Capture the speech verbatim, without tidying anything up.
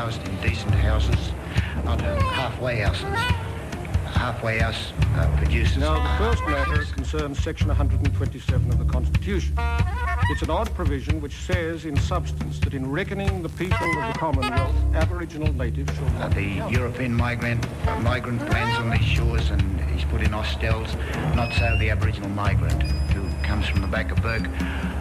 housed in decent houses, not uh, halfway houses. A halfway house uh, produces... Now, the first matter concerns Section one hundred twenty-seven of the Constitution. It's an odd provision which says, in substance, that in reckoning the people of the Commonwealth, Aboriginal natives shall Uh, not the be counted. European migrant uh, migrant lands on these shores and he's put in hostels. Not so the Aboriginal migrant who comes from the back of Burke